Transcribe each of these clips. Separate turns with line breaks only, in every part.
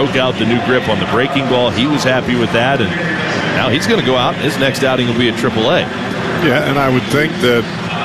broke out the new grip on the breaking ball. He was happy with that, and now he's going to go out. His next outing will be at AAA.
Yeah, and I would think that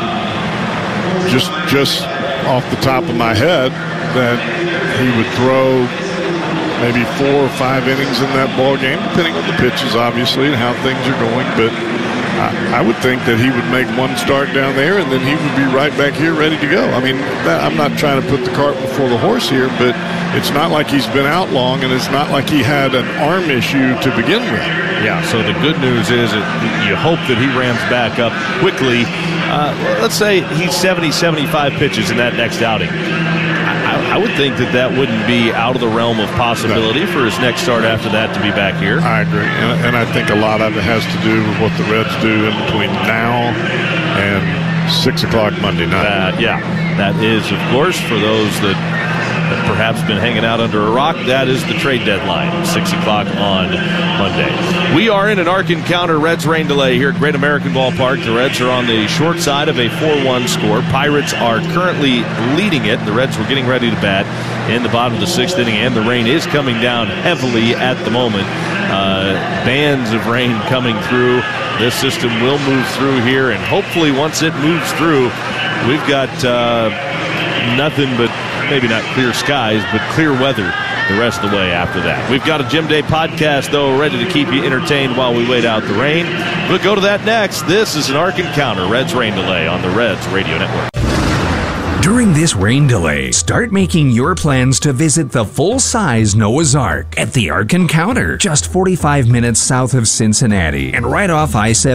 just off the top of my head that he would throw maybe 4 or 5 innings in that ball game, depending on the pitches, obviously, and how things are going. But I would think that he would make one start down there, and then he would be right back here ready to go. I mean, I'm not trying to put the cart before the horse here, but it's not like he's been out long, and it's not like he had an arm issue to begin with.
Yeah, so the good news is that you hope that he ramps back up quickly. Let's say he's 70, 75 pitches in that next outing. I would think that wouldn't be out of the realm of possibility for his next start after that to be back here.
I agree, and I think a lot of it has to do with what the Reds do in between now and 6 o'clock Monday night.
That is, of course, for those that have perhaps been hanging out under a rock, that is the trade deadline, 6 o'clock on Monday. We are in an Ark Encounter Reds rain delay here at Great American Ballpark. The Reds are on the short side of a 4-1 score. Pirates are currently leading it. The Reds were getting ready to bat in the bottom of the 6th inning, and the rain is coming down heavily at the moment. Bands of rain coming through. This system will move through here, and hopefully once it moves through, we've got nothing but maybe not clear skies, but clear weather the rest of the way after that. We've got a Jim Day podcast, though, ready to keep you entertained while we wait out the rain. We'll go to that next. This is an Ark Encounter Reds rain delay on the Reds Radio Network.
During this rain delay, start making your plans to visit the full-size Noah's Ark at the Ark Encounter, just 45 minutes south of Cincinnati and right off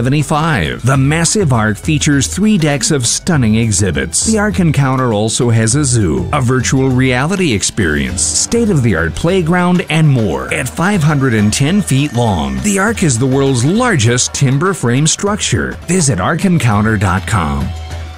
I-75. The massive Ark features 3 decks of stunning exhibits. The Ark Encounter also has a zoo, a virtual reality experience, state-of-the-art playground, and more. At 510 feet long, the Ark is the world's largest timber frame structure. Visit ArkEncounter.com.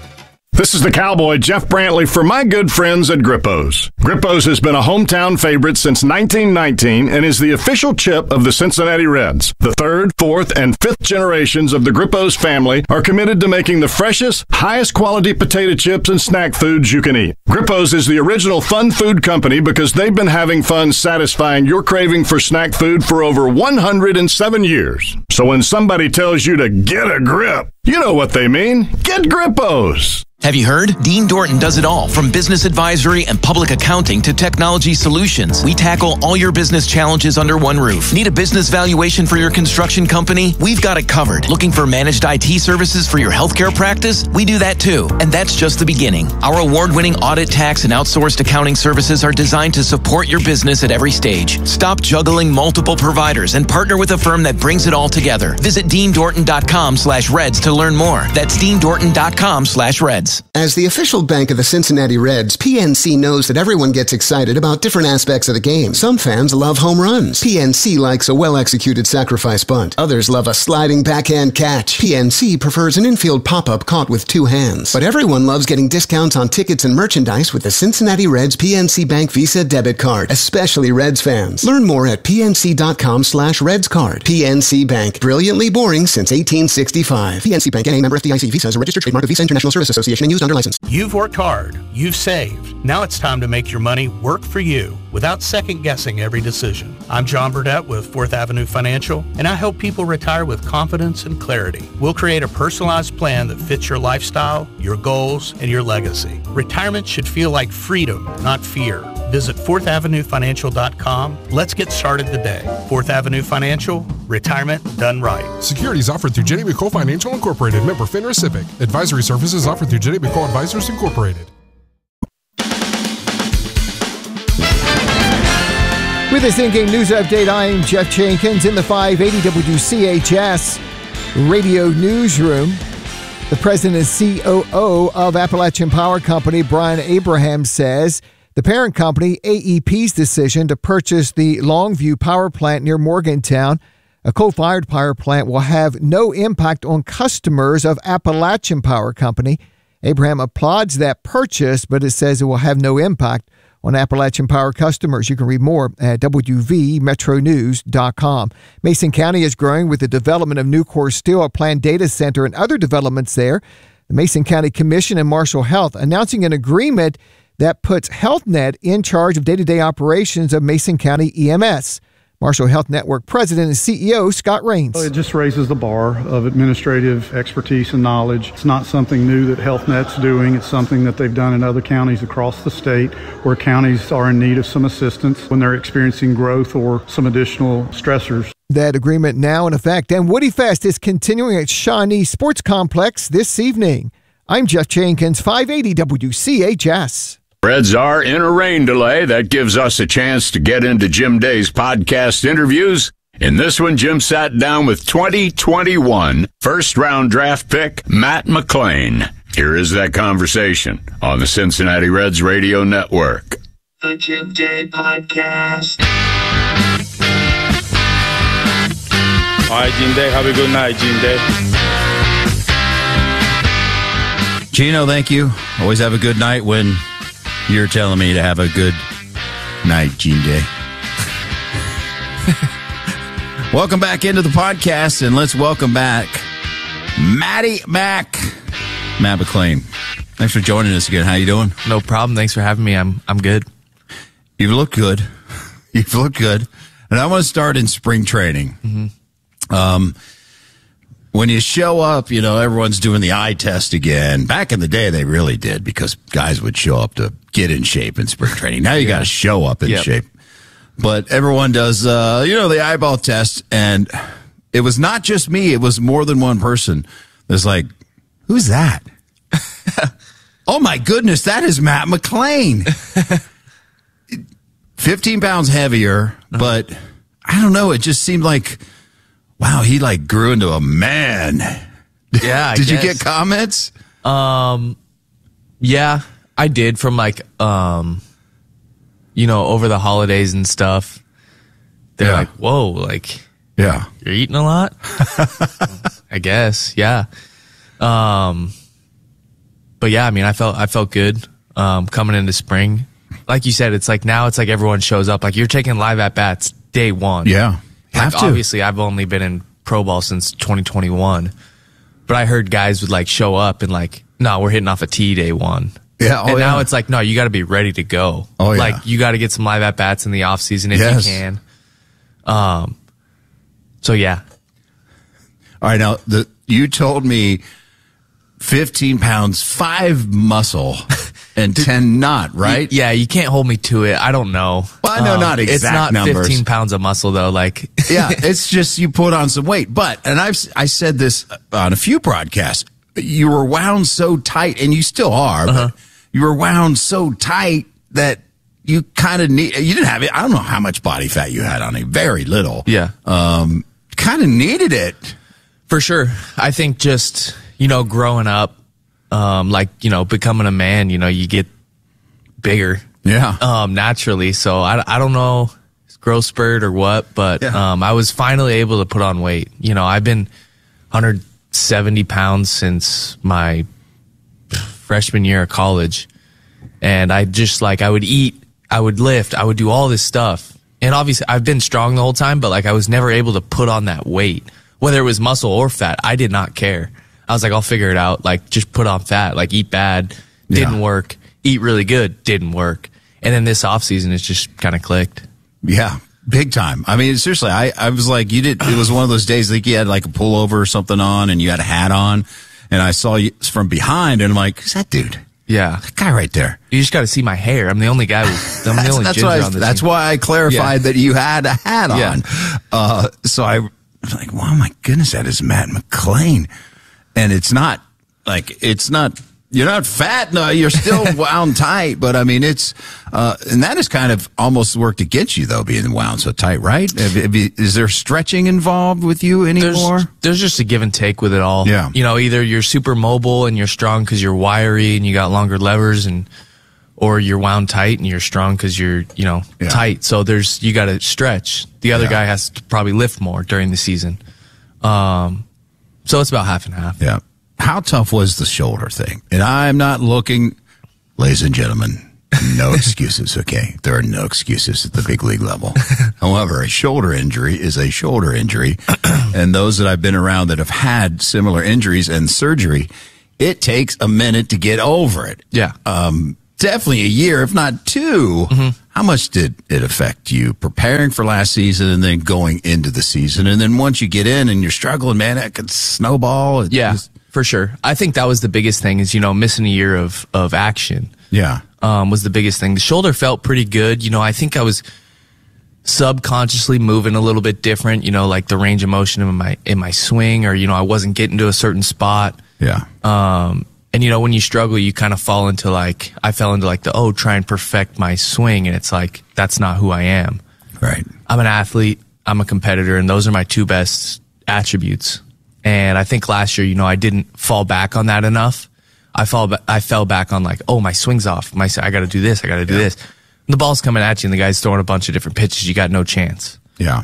This is the Cowboy, Jeff Brantley, for my good friends at Grippos. Grippos has been a hometown favorite since 1919 and is the official chip of the Cincinnati Reds. The 3rd, 4th, and 5th generations of the Grippos family are committed to making the freshest, highest quality potato chips and snack foods you can eat. Grippos is the original fun food company because they've been having fun satisfying your craving for snack food for over 107 years. So when somebody tells you to get a grip, you know what they mean. Get Grippos.
Have you heard? Dean Dorton does it all, from business advisory and public accounting to technology solutions. We tackle all your business challenges under one roof. Need a business valuation for your construction company? We've got it covered. Looking for managed IT services for your healthcare practice? We do that too. And that's just the beginning. Our award-winning audit, tax, and outsourced accounting services are designed to support your business at every stage. Stop juggling multiple providers and partner with a firm that brings it all together. Visit DeanDorton.com/Reds to learn more. That's DeanDorton.com/Reds.
As the official bank of the Cincinnati Reds, PNC knows that everyone gets excited about different aspects of the game. Some fans love home runs. PNC likes a well-executed sacrifice bunt. Others love a sliding backhand catch. PNC prefers an infield pop-up caught with 2 hands. But everyone loves getting discounts on tickets and merchandise with the Cincinnati Reds PNC Bank Visa debit card, especially Reds fans. Learn more at pnc.com/Reds card. PNC Bank, brilliantly boring since 1865. PNC Bank, NA, member FDIC. Visa is a registered trademark of Visa International Service Association and used under license.
You've worked hard. You've saved. Now it's time to make your money work for you without second-guessing every decision. I'm John Burdett with 4th Avenue Financial, and I help people retire with confidence and clarity. We'll create a personalized plan that fits your lifestyle, your goals, and your legacy. Retirement should feel like freedom, not fear. Visit 4thAvenueFinancial.com. Let's get started today. 4th Avenue Financial, retirement done right.
Securities offered through Jenny McCole Financial Incorporated, member FINRA SIPC. Advisory services offered through Jenny McCole Advisors Incorporated.
With this in-game news update, I'm Jeff Jenkins in the 580 WCHS Radio Newsroom. The president and COO of Appalachian Power Company, Brian Abraham, says the parent company, AEP's decision to purchase the Longview Power Plant near Morgantown, a coal-fired power plant, will have no impact on customers of Appalachian Power Company. Abraham applauds that purchase, but it says it will have no impact on Appalachian Power customers. You can read more at WVMetroNews.com. Mason County is growing with the development of Nucor Steel, a planned data center, and other developments there. The Mason County Commission and Marshall Health announcing an agreement that puts Health Net in charge of day-to-day operations of Mason County EMS. Marshall Health Network President and CEO Scott Rains.
It just raises the bar of administrative expertise and knowledge. It's not something new that Health Net's doing. It's something that they've done in other counties across the state where counties are in need of some assistance when they're experiencing growth or some additional stressors.
That agreement now in effect. And Woody Fest is continuing at Shawnee Sports Complex this evening. I'm Jeff Jenkins, 580 WCHS.
Reds are in a rain delay. That gives us a chance to get into Jim Day's podcast interviews. In this one, Jim sat down with 2021 first-round draft pick Matt McLain. Here is that conversation on the Cincinnati Reds Radio Network.
The Jim Day Podcast.
All right, Jim Day. Have a good night, Jim Day.
Gino, thank you. Always have a good night when you're telling me to have a good night, Gene Day. Welcome back into the podcast, and let's welcome back Matty Mac, Matt McLain. Thanks for joining us again. How you doing?
No problem. Thanks for having me. I'm good.
You look good. You've looked good. And I want to start in spring training. Mm-hmm. When you show up, everyone's doing the eye test again. Back in the day, they really did because guys would show up to get in shape in spring training. Now you got to show up in shape. But everyone does, the eyeball test. And it was not just me. It was more than one person. There's like, who's that? Oh, my goodness. That is Matt McLain. 15 pounds heavier. But I don't know. It just seemed like, wow, he grew into a man.
Yeah.
Did you get comments?
Yeah, I did from over the holidays and stuff. They're like, whoa,
yeah,
you're eating a lot? I guess. Yeah. But yeah, I mean, I felt good, coming into spring. Like you said, it's now everyone shows up. You're taking live at bats day one.
Yeah. Have to.
Obviously, I've only been in pro ball since 2021, but I heard guys would show up and no, we're hitting off a tee day one.
Yeah.
And now it's no, you got to be ready to go.
Oh, yeah.
You got to get some live at bats in the off season if you can. So yeah.
All right. Now you told me 15 pounds, 5 muscle. And 10 not, right?
Yeah, you can't hold me to it. I don't know.
Well, I know not exact numbers.
It's not 15 pounds of muscle, though.
Yeah, it's just you put on some weight. But, and I said this on a few broadcasts, you were wound so tight, and you still are, but you were wound so tight that you kind of you didn't have it. I don't know how much body fat you had on it. Very little.
Yeah.
Kind of needed it.
For sure. I think just, growing up, becoming a man, you get bigger.
Yeah.
Naturally. So I don't know, it's growth spurt or what, but, I was finally able to put on weight. I've been 170 pounds since my freshman year of college. And I just I would eat, I would lift, I would do all this stuff. And obviously I've been strong the whole time, but I was never able to put on that weight, whether it was muscle or fat. I did not care. I was I'll figure it out. Just put on fat, eat bad, didn't work. Eat really good, didn't work. And then this off season, it's just kind of clicked.
Yeah, big time. I mean, seriously, I was it was one of those days you had a pullover or something on and you had a hat on. And I saw you from behind and I'm like, who's that dude?
Yeah.
That guy right there.
You just got to see my hair. I'm the only guy I'm the only ginger on the
That's
team.
why I clarified that you had a hat on. So I was like, wow, my goodness, that is Matt McLain. And it's not you're not fat. No, you're still wound tight. But I mean, it's, and that has kind of almost worked against you though, being wound so tight, right? Is there stretching involved with you anymore?
There's just a give and take with it all.
Yeah.
Either you're super mobile and you're strong because you're wiry and you got longer levers or you're wound tight and you're strong because you're, tight. So you got to stretch. The other guy has to probably lift more during the season. So it's about half and half.
Yeah. How tough was the shoulder thing? And I'm not looking, ladies and gentlemen, no excuses, okay? There are no excuses at the big league level. However, a shoulder injury is a shoulder injury. And those that I've been around that have had similar injuries and surgery, it takes a minute to get over it.
Yeah.
definitely a year, if not two.
Mm-hmm.
How much did it affect you preparing for last season and then going into the season? And then once you get in and you're struggling, man, that could snowball.
For sure. I think that was the biggest thing is, missing a year of action.
Yeah.
Was the biggest thing. The shoulder felt pretty good. I think I was subconsciously moving a little bit different, like the range of motion in my swing, or, I wasn't getting to a certain spot.
Yeah.
And when you struggle, you kind of fall into I fell into try and perfect my swing. And it's like, that's not who I am.
Right.
I'm an athlete. I'm a competitor. And those are my two best attributes. And I think last year, I didn't fall back on that enough. I fell back on my swing's off. I got to do this. I got to do this. And the ball's coming at you and the guy's throwing a bunch of different pitches. You got no chance.
Yeah.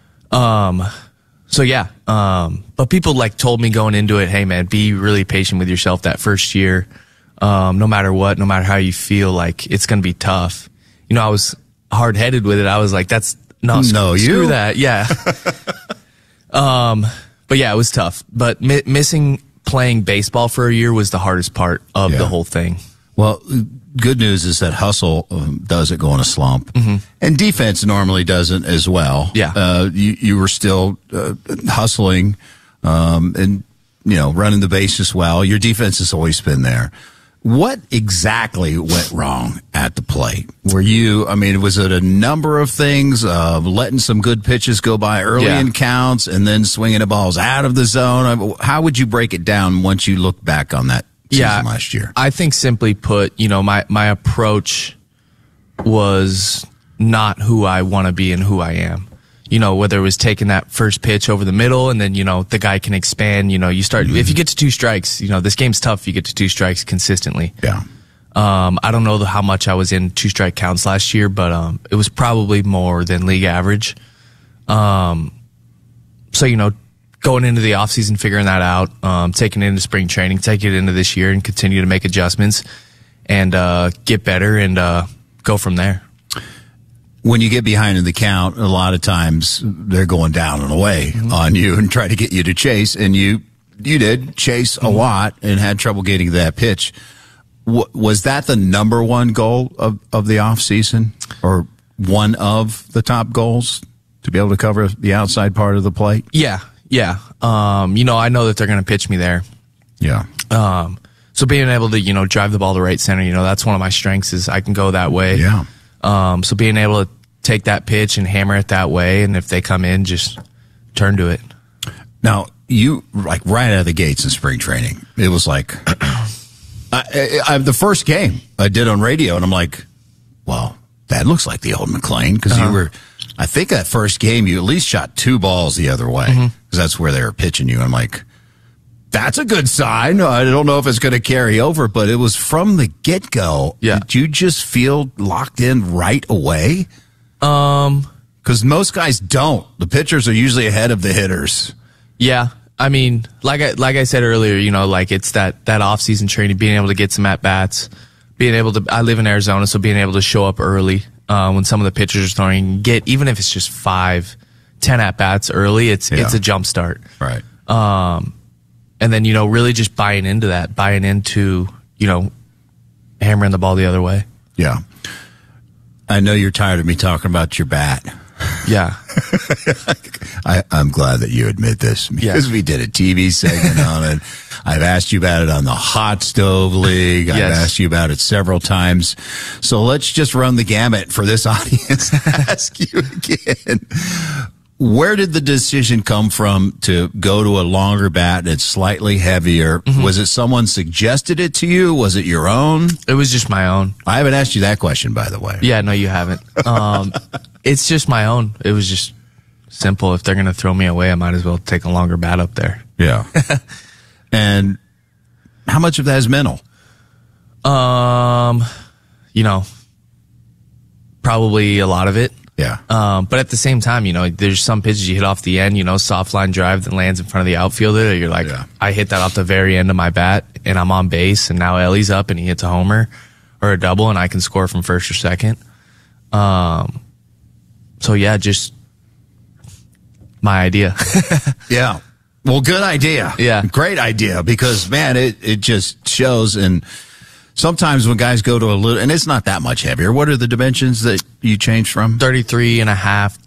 So yeah. But people told me going into it, hey man, be really patient with yourself that first year. No matter what, no matter how you feel, it's going to be tough. I was hard headed with it. I was like, that's screw that. Yeah. But yeah, it was tough. But missing playing baseball for a year was the hardest part of the whole thing.
Well, good news is that hustle does it go in a slump, and defense normally doesn't as well.
Yeah,
you were still hustling, and running the bases well. Your defense has always been there. What exactly went wrong at the plate? Was it a number of things, letting some good pitches go by early in counts and then swinging the balls out of the zone? How would you break it down once you look back on that season last year?
I think simply put, my approach was not who I want to be and who I am. Whether it was taking that first pitch over the middle and then, the guy can expand, you start, if you get to 2 strikes, this game's tough if you get to 2 strikes consistently.
Yeah.
I don't know how much I was in 2-strike counts last year, but, it was probably more than league average. So, going into the offseason, figuring that out, taking it into spring training, take it into this year and continue to make adjustments and, get better and, go from there.
When you get behind in the count, a lot of times they're going down and away on you and try to get you to chase. And you did chase a lot and had trouble getting that pitch. Was that the number one goal of the off season, or one of the top goals, to be able to cover the outside part of the plate?
Yeah. I know that they're going to pitch me there.
Yeah.
So being able to, drive the ball to right center, that's one of my strengths is I can go that way.
Yeah.
So being able to take that pitch and hammer it that way, and if they come in, just turn to it.
Now, you right out of the gates in spring training, it was the first game I did on radio, and I'm like, well, that looks like the old McLean, because you were, I think that first game you at least shot 2 balls the other way, because that's where they were pitching you. I'm like, that's a good sign. I don't know if it's going to carry over, but it was from the get-go.
Yeah.
Did you just feel locked in right away? Because most guys don't. The pitchers are usually ahead of the hitters.
Yeah. I mean, like I said earlier, it's that off-season training, being able to get some at-bats, being able to, I live in Arizona, so being able to show up early, when some of the pitchers are throwing, even if it's just 5-10 at-bats early, it's a jump start.
Right.
And then, really just buying into, hammering the ball the other way.
Yeah. I know you're tired of me talking about your bat.
Yeah.
I'm glad that you admit this, because we did a TV segment on it. I've asked you about it on the Hot Stove League.
Yes.
I've asked you about it several times. So let's just run the gamut for this audience. Ask you again. Where did the decision come from to go to a longer bat that's slightly heavier? Was it someone suggested it to you? Was it your own?
It was just my own.
I haven't asked you that question, by the way.
Yeah, no, you haven't. It's just my own. It was just simple. If they're going to throw me away, I might as well take a longer bat up there.
Yeah. And how much of that is mental?
Probably a lot of it.
Yeah.
But at the same time, there's some pitches you hit off the end, soft line drive that lands in front of the outfielder. You're like, I hit that off the very end of my bat and I'm on base, and now Ellie's up and he hits a homer or a double and I can score from first or second. So yeah, just my idea.
Yeah. Well, good idea.
Yeah.
Great idea, because man, it just shows. And sometimes when guys go to a little, and it's not that much heavier. What are the dimensions that you change from?
33 and a half